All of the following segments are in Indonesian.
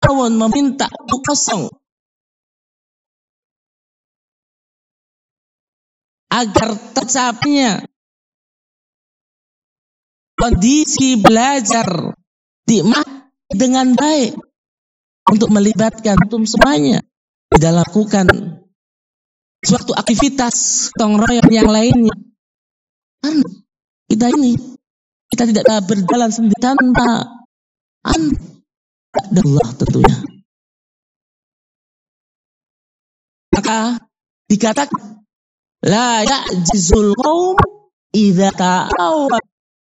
ta'awun meminta kosong agar tercapainya kondisi belajar dengan baik untuk melibatkan semuanya tidak lakukan suatu aktivitas gotong royong yang lainnya. Karena kita tidak berjalan sendiri tanpa Allah tentunya. Maka dikatakan la ya'jizul qaum idza ta'awan.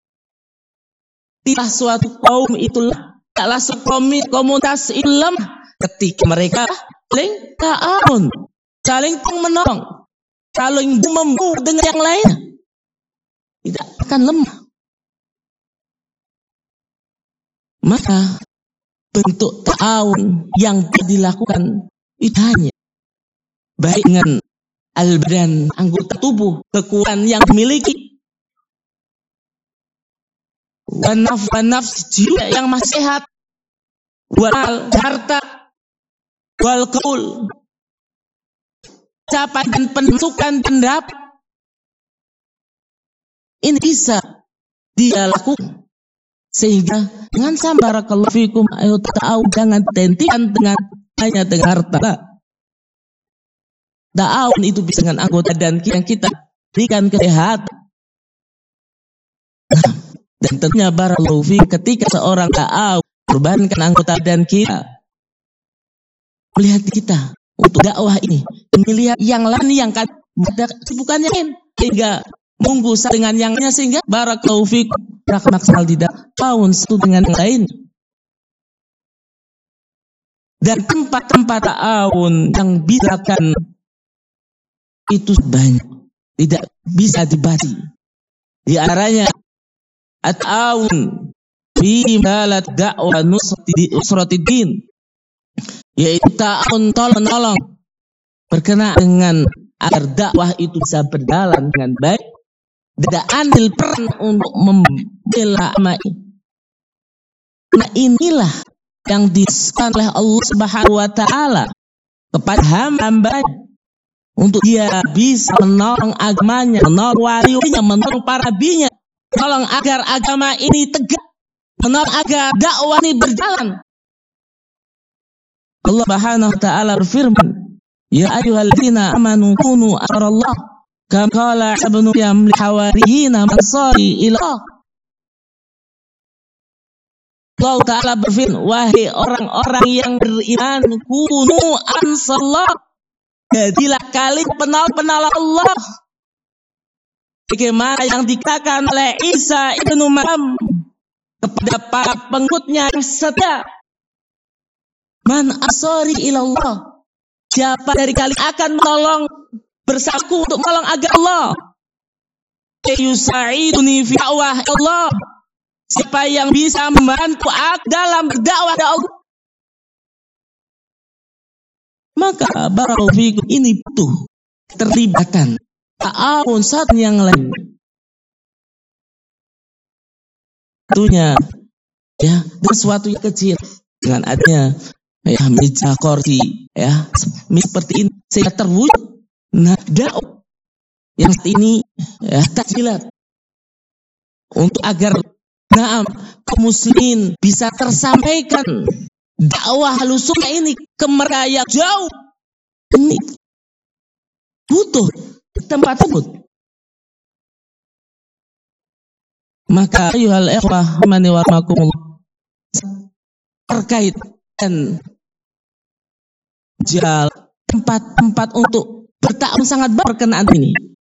Tidak suatu kaum itulah taklah komunitas ilm ketika mereka saling ta'awun, saling menolong, saling membantu dengan yang lain, tidak akan lemah. Maka bentuk ta'awun yang dilakukan itu hanya baik dengan al-badan, anggota tubuh, kekuatan yang dimiliki, nafs jiwa yang masih sehat, wal harta, wal qaul, ucapan dan pensukan pendapat, ini bisa dia lakukan sehingga dengan barakallahu fikum ayo ta'awun, jangan tentukan hanya dengan harta. Ta'awun itu bisa dengan anggota dan yang kita berikan kesehatan. Dan tentunya barakallahu fikum ketika seorang ta'awun korbankan anggota dan kita melihat kita untuk dakwah ini, melihat yang lain yang ada kesibukan yang lain sehingga munggu dengan yang lainnya sehingga barakallahu fikum maksimal tidak ta'awun satu dengan yang lain. Dan tempat-tempat ta'awun yang bisakan itu banyak, tidak bisa dibagi. Di antaranya at-ta'awun fi malat da'wa nusratiddin, yaitu ta'awun tolong berkenaan dengan agar dakwah itu bisa berjalan dengan baik, tidak andil peran untuk membela agama ini. Nah, inilah yang disampaikan oleh Allah Subhanahu wa taala kepada hamba untuk dia bisa menolong agamanya, menolong walinya, menolong para nabinya, menolong agar agama ini tegak, menolong agar dakwah ini berjalan. Allah Subhanahu wa taala berfirman, ya ayyuhalladzina amanu kunu Allah kama qala ibnu Maryam li hawariyina mansari ila. Allah taala berfirman, wahai orang-orang yang beriman, kunu ansarullah, jadilah kalian penolong Allah. Bagaimana yang dikatakan oleh Isa ibnu Maryam kepada para pengikutnya yang setia, man asari ilallah, siapa dari kalian akan menolong bersaku untuk menolong agama Allah, yusaiduni fi dakwah Allah, siapa yang bisa membantu dalam berdakwah kepada Allah. Maka barakallahu fikum, ini butuh keterlibatan ta'awun satu yang lain. Tentunya ya dengan sesuatu yang kecil, dengan adanya ya meja kursi ya seperti ini sehingga terwujud dakwah yang ini ya takjilat untuk agar kaum muslimin bisa tersampaikan dakwah halusnya ini ke mereka yang jauh. Ini butuh tempat tersebut. Maka ayuhal ikhwah rahimani wa rahimakumullah, terkait dan tempat-tempat untuk bertakwun sangat berkenaan ini.